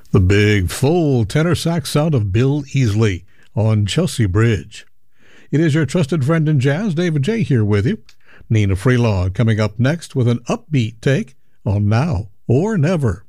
The big, full tenor sax sound of Bill Easley on Chelsea Bridge. It is your trusted friend in jazz, David J. here with you. Nina Freelog coming up next with an upbeat take on Now or Never.